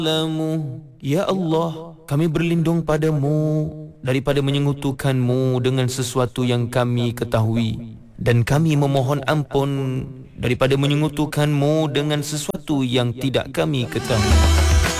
Ya Allah, kami berlindung padamu daripada menyekutukanmu dengan sesuatu yang kami ketahui, dan kami memohon ampun daripada menyekutukanmu dengan sesuatu yang tidak kami ketahui.